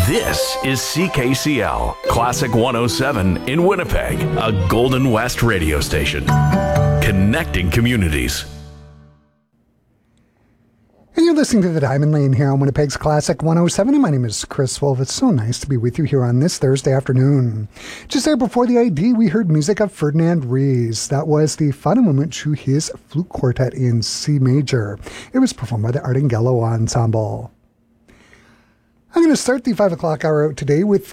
This is CKCL, Classic 107 in Winnipeg, a Golden West radio station. Connecting communities. And you're listening to the Diamond Lane here on Winnipeg's Classic 107. And my name is Chris Wolf. It's so nice to be with you here on this Thursday afternoon. Just there before the ID, we heard music of Ferdinand Ries. That was the final movement to his flute quartet in C major. It was performed by the Ardinghello Ensemble. I'm going to start the 5 o'clock hour out today with